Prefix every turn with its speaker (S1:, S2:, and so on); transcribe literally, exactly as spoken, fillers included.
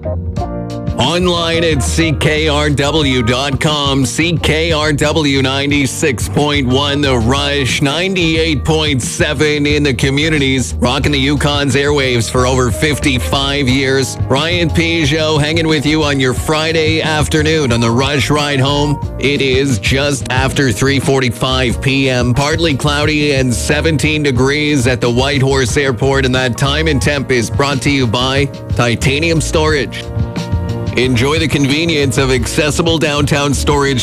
S1: Online at C K R W dot com, C K R W ninety-six point one, The Rush, ninety-eight point seven in the communities, rocking the Yukon's airwaves for over fifty-five years. Brian Peugeot hanging with you on your Friday afternoon on the Rush Ride Home. It is just after three forty-five p.m., partly cloudy and seventeen degrees at the Whitehorse Airport, and that time and temp is brought to you by Titanium Storage. Enjoy the convenience of accessible downtown storage